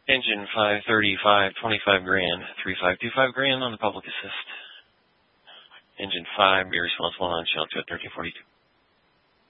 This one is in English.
Engine 535, 25 grand, 3525 grand on the public assist. Engine 5, be responsible on shell to 1342.